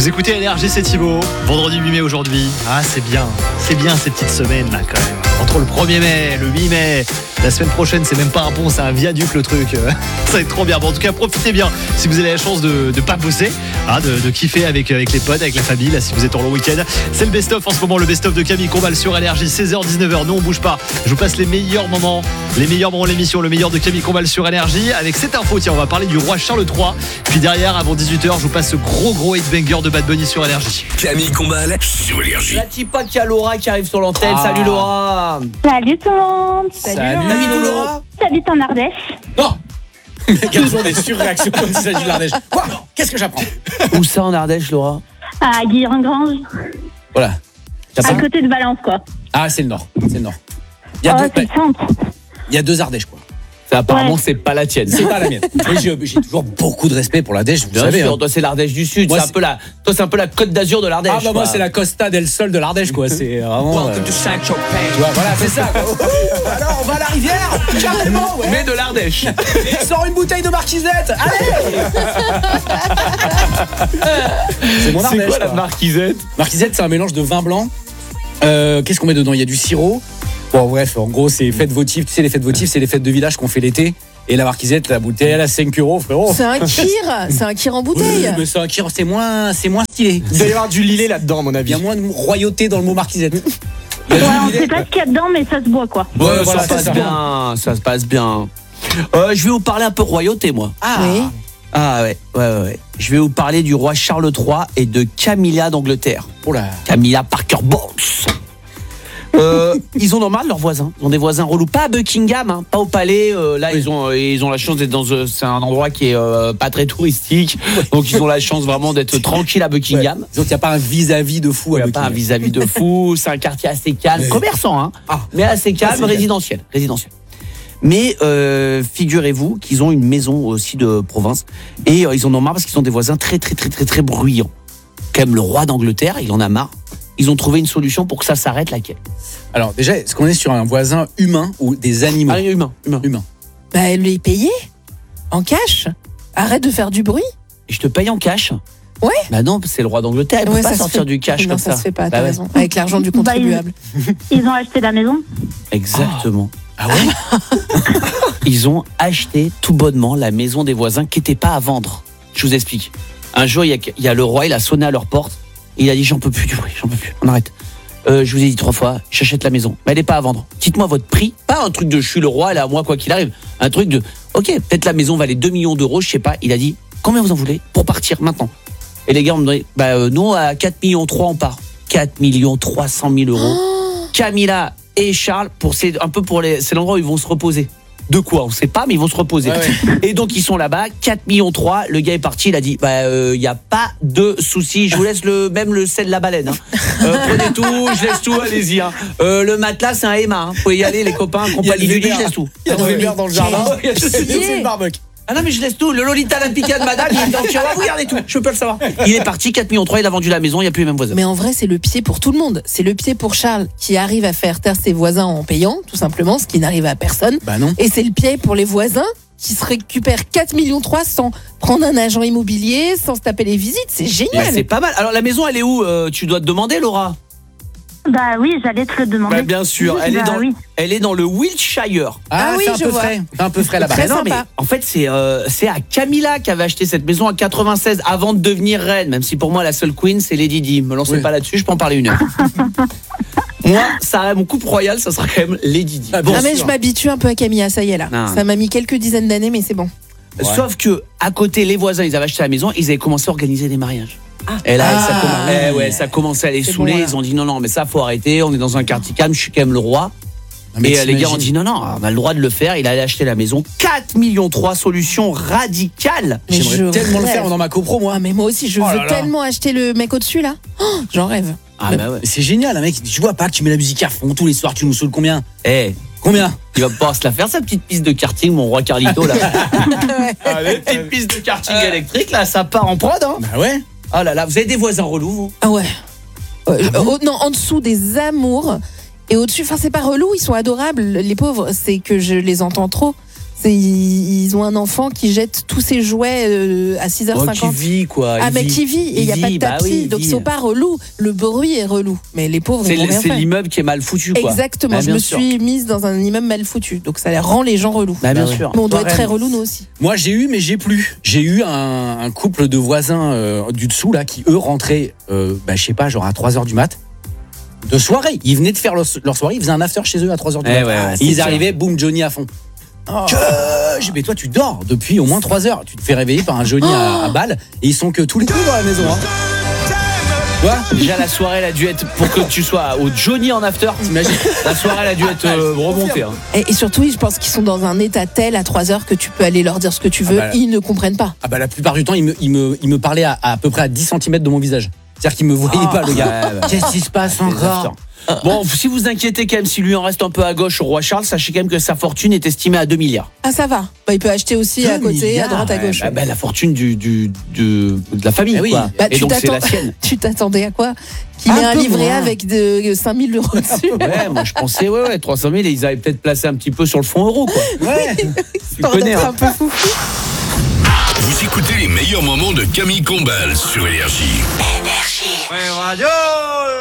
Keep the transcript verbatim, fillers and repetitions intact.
Vous écoutez N R J, c'est Thibaut. Vendredi huit mai aujourd'hui. Ah, c'est bien. C'est bien ces petites semaines là quand même. Entre le premier mai, le huit mai, la semaine prochaine, c'est même pas un pont, c'est un viaduc le truc. Ça va être trop bien. Bon, en tout cas, profitez bien si vous avez la chance de ne pas bosser, hein, de, de kiffer avec, avec les potes, avec la famille, là, si vous êtes en long week-end. C'est le best-of en ce moment, le best-of de Camille Combal sur N R J, seize heures dix-neuf heures. Nous, on bouge pas. Je vous passe les meilleurs moments, les meilleurs moments de l'émission, le meilleur de Camille Combal sur N R J. Avec cette info, tiens, on va parler du roi Charles trois. Puis derrière, avant dix-huit heures, je vous passe ce gros gros headbanger de Bad Bunny sur N R J. Camille Combal sur N R J. La tipa qui a Laura qui arrive sur l'antenne. Ah. Salut Laura. Salut tout le monde. Salut, Salut Laura. Laura. J'habite en Ardèche. Non. Garçon, des surréactions comme il s'agit de l'Ardèche. Quoi ? Qu'est-ce que j'apprends ? Où ça en Ardèche, Laura ? À Guilherand-Grange. Voilà. À pas... côté de Valence, quoi. Ah, c'est le nord. C'est le nord. Il y a oh, deux. C'est le centre. Il y a deux Ardèches, quoi. Apparemment, ouais. c'est pas la tienne. C'est pas la mienne. Mais j'ai, j'ai toujours beaucoup de respect pour l'Ardèche, vous Bien savez. sûr, hein. toi, c'est l'Ardèche du Sud. Moi, c'est un peu la, toi, c'est un peu la Côte d'Azur de l'Ardèche. Ah, bah, moi, c'est la Costa del Sol de l'Ardèche, quoi. C'est vraiment. Euh... Tu vois, voilà, c'est ça. Alors, on va à la rivière, carrément, ouais. Mais de l'Ardèche. Et sort une bouteille de marquisette. Allez. C'est mon Ardèche. C'est quoi, quoi la marquisette ? Marquisette, c'est un mélange de vin blanc. Euh, qu'est-ce qu'on met dedans ? Il y a du sirop. Bon, bref, en gros, c'est fêtes votives. Tu sais, les fêtes votives, c'est les fêtes de village qu'on fait l'été. Et la marquisette, la bouteille, elle a cinq euros, frérot. C'est un kir, c'est un kir en bouteille. Oui, mais c'est un kir, c'est moins, c'est moins stylé. Il doit y avoir du lillet là-dedans, à mon avis. Il y a moins de royauté dans le mot marquisette. Ouais, on sait pas ce qu'il y a dedans, mais ça se boit, quoi. Ouais, ouais voilà, ça, se passe bien, ça se passe bien. Euh, je vais vous parler un peu royauté, moi. Ah. Oui. Ah ouais, ouais, ouais, ouais. Je vais vous parler du roi Charles trois et de Camilla d'Angleterre. Oh là. Camilla Parker Bowles. Euh, ils en ont marre de leurs voisins. Ils ont des voisins relous. Pas à Buckingham, hein, pas au palais. Euh, là, oui. ils ont, euh, ils ont la chance d'être dans. Euh, c'est un endroit qui est euh, pas très touristique. Donc, ils ont la chance vraiment d'être tranquilles à Buckingham. Ouais. Donc, il n'y a pas un vis-à-vis de fou. Il n'y a pas un vis-à-vis de fou. C'est un quartier assez calme, commerçant, hein, ah. mais assez calme, ah, résidentiel, résidentiel. Mais euh, figurez-vous qu'ils ont une maison aussi de province et euh, ils en ont marre parce qu'ils ont des voisins très, très, très, très, très bruyants. Comme le roi d'Angleterre, il en a marre. Ils ont trouvé une solution pour que ça s'arrête, laquelle ? Alors déjà, est-ce qu'on est sur un voisin humain ou des animaux ? Ah, humain, humain. Humain. Bah, les payer en cash. Arrête de faire du bruit. Et je te paye en cash ? Ouais. Bah non, c'est le roi d'Angleterre, il ne ouais, peut pas sortir du cash non, comme ça. ça. Ça se fait pas, bah t'as ouais. raison. Avec l'argent du contribuable. Bah, ils... ils ont acheté la maison. Exactement. Oh. Ah ouais. Ils ont acheté tout bonnement la maison des voisins qui n'était pas à vendre. Je vous explique. Un jour, il y, a, il y a le roi, il a sonné à leur porte. Et il a dit, j'en peux plus du bruit, j'en peux plus. On arrête. Euh, je vous ai dit trois fois, j'achète la maison. Mais elle n'est pas à vendre. Dites-moi votre prix. Pas un truc de je suis le roi, elle est à moi quoi qu'il arrive. Un truc de, ok, peut-être la maison valait deux millions d'euros, je sais pas. Il a dit, combien vous en voulez pour partir maintenant ? Et les gars ont demandé, bah euh, nous à quatre millions trois on part. quatre millions trois cent mille euros. Oh. Camilla et Charles, pour c'est un peu pour les, c'est l'endroit où ils vont se reposer. De quoi, on sait pas, mais ils vont se reposer. Ouais, ouais. Et donc ils sont là-bas, quatre millions trois. Le gars est parti, il a dit, bah il euh, y a pas de souci. Je vous laisse le même le sel de la baleine. Hein. Euh, prenez tout, je laisse tout, allez-y. Hein. Euh, le matelas, c'est un Emma. Hein. Vous pouvez y aller, les copains, compagnie du lit, je laisse tout. Il y a du Weber dans le jardin. C'est une barbecue. Ah non mais je laisse tout, le Lolita Olympica de madame, il est dans le tiroir, vous regardez tout, je peux le savoir. Il est parti, quatre millions trois, il a vendu la maison, il n'y a plus les mêmes voisins. Mais en vrai, c'est le pied pour tout le monde. C'est le pied pour Charles qui arrive à faire taire ses voisins en payant, tout simplement, ce qui n'arrive à personne. Bah non. Et c'est le pied pour les voisins qui se récupèrent quatre millions trois sans prendre un agent immobilier, sans se taper les visites, c'est génial. Bah, c'est pas mal. Alors la maison, elle est où euh, tu dois te demander, Laura ? Bah oui, j'allais te le demander. Bah, bien sûr, elle, bah, est dans, oui. elle est dans le Wiltshire. Ah, Ah oui, c'est un je peu vois. frais. C'est un peu frais là-bas. Très non, sympa. mais en fait, c'est, euh, c'est à Camilla qui avait acheté cette maison en quatre-vingt-seize avant de devenir reine. Même si pour moi, la seule queen, c'est Lady Di. Me lancez Oui. pas là-dessus, je peux en parler une heure. Moi, ça, mon couple royal, ça sera quand même Lady Di. Ah, Bon, bien Ah mais sûr. je m'habitue un peu à Camilla, ça y est là. Non. Ça m'a mis quelques dizaines d'années, mais c'est bon. Ouais. Sauf que à côté, les voisins, ils avaient acheté la maison, ils avaient commencé à organiser des mariages. Et là, Ah. ça, commence, eh ouais, ça commençait à les C'est saouler. bon, là. Ils ont dit non, non, mais ça, faut arrêter. On est dans un quartier calme, je suis quand même le roi. Non, mais Et euh, les gars ont t'imagines. dit non, non, on a le droit de le faire. Il allait acheter la maison. quatre millions trois, solution radicale. Mais J'aimerais je tellement le rêve. faire dans ma copro, moi. Ah mais moi aussi, je Oh veux là là. tellement acheter le mec au-dessus là. Oh, j'en rêve. Ah bah ouais. Mais c'est génial, un mec. Tu vois pas que tu mets la musique à fond tous les soirs, tu nous saoules combien ? Eh, Combien ? il va pouvoir se la faire, sa petite piste de karting, mon roi Carlito, là. Allez, petite piste de karting électrique, là, ça part en prod, hein. Bah ouais. Oh là là, vous avez des voisins relous, vous ? Ah ouais. Euh, oh, non, en dessous des amours et au-dessus, enfin c'est pas relou, ils sont adorables, les pauvres, c'est que je les entends trop. C'est, ils ont un enfant qui jette tous ses jouets euh, à six heures Oh, qui cinquante. vit, quoi. Ah, il mais vit. qui vit, et il n'y a Il pas de vit, bah tapis, oui, il donc vit. ils sont pas relous. Le bruit est relou, mais les pauvres, C'est ils vont rien c'est faire. l'immeuble qui est mal foutu, quoi. Exactement, Bah, je bien me sûr. suis mise dans un immeuble mal foutu, donc ça rend les gens relous. Bah, bien Bah oui. sûr. Mais on doit Toi, être très Rennes. relous, nous aussi. Moi, j'ai eu, mais j'ai plus. J'ai eu un, un couple de voisins euh, du dessous, là, qui, eux, rentraient, euh, bah, je sais pas, genre à trois heures du mat. De soirée. Ils venaient de faire leur, leur soirée, ils faisaient un after chez eux à trois heures du Eh mat. ouais, ouais, c'est ils sûr. arrivaient, boum, Johnny à fond. Que... j'ai- Mais toi, tu dors depuis au moins trois heures. Tu te fais réveiller par un Johnny à, à balle, et ils sont que tous les deux dans la maison. Hein. Quoi? Déjà, la soirée, elle a dû être, pour que tu sois au Johnny en after, t'imagines? La soirée, elle a dû être euh, remontée. Hein. Et, et surtout, je pense qu'ils sont dans un état tel à trois heures que tu peux aller leur dire ce que tu veux, Ah bah, ils ne comprennent pas. Ah bah la plupart du temps, il me, il me, il me parlait à, à, à peu près à dix centimètres de mon visage. C'est-à-dire qu'il me voyait pas, le gars. Ouais, bah, Qu'est-ce qui se passe les encore? afters. Bon, si vous inquiétez quand même, s'il lui en reste un peu à gauche au roi Charles, sachez quand même que sa fortune est estimée à deux milliards. Ah, ça va. Bah, il peut acheter aussi Deux à côté, milliards, à droite, à Ouais, gauche. bah, bah, la fortune du, du, du- de la famille, Ah oui. quoi. Bah, Et tu donc, c'est t'attends- la sienne. Tu t'attendais à quoi? Qu'il Un ait un peu livret moins. avec de cinq mille euros dessus. Ouais, moi je pensais, ouais, ouais, trois cent mille, et ils avaient peut-être placé un petit peu sur le fonds euro, quoi. Ouais. Tu Histoire connais, d'être hein. un peu fou. Vous écoutez les meilleurs moments de Camille Combal sur Énergie. Ouais, radio